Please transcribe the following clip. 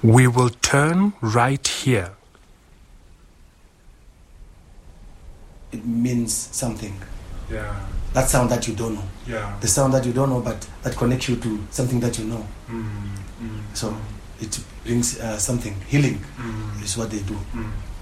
We will turn right here. It means something. Yeah. That sound that you don't know. Yeah. The sound that you don't know, but that connects you to something that you know. So it brings something. Healing is what they do.